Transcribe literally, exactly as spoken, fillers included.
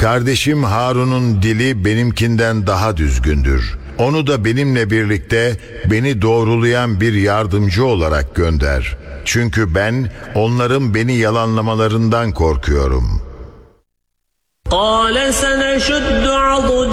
Kardeşim Harun'un dili benimkinden daha düzgündür. Onu da benimle birlikte beni doğrulayan bir yardımcı olarak gönder. Çünkü ben onların beni yalanlamalarından korkuyorum. قال سنشد عضدك